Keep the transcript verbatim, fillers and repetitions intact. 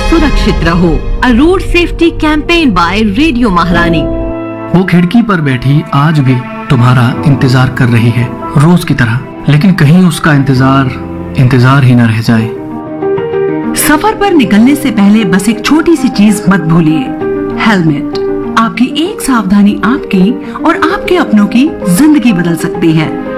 सुरक्षित रहो। अ road safety campaign bye radio महारानी। वो खिड़की पर बैठी आज भी तुम्हारा इंतजार कर रही है रोज की तरह, लेकिन कहीं उसका इंतजार इंतजार ही न रह जाए। सफर पर निकलने से पहले बस एक छोटी सी चीज मत भूलिए, हेलमेट। आपकी एक सावधानी आपकी और आपके अपनों की जिंदगी बदल सकती है।